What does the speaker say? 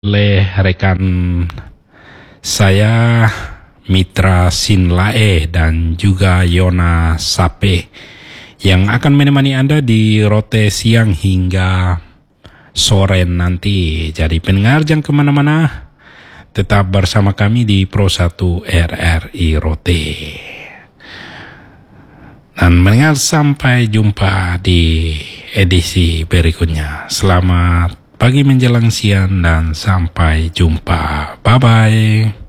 oleh rekan saya Mitra Sinlae dan juga Yona Sape yang akan menemani Anda di rote siang hingga sore nanti. Jadi pendengar jangan kemana-mana, tetap bersama kami di Pro 1 RRI Rote. Dan mendengar, sampai jumpa di edisi berikutnya. Selamat pagi menjelang siang dan sampai jumpa. Bye-bye.